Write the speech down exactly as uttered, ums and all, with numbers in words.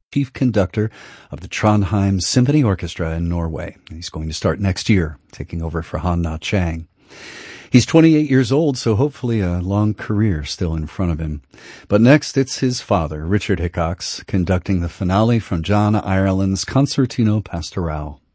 chief conductor of the Trondheim Symphony Orchestra in Norway. He's going to start next year, taking over for Han Na Chang. He's twenty-eight years old, so hopefully a long career still in front of him. But next, it's his father, Richard Hickox, conducting the finale from John Ireland's Concertino Pastoral.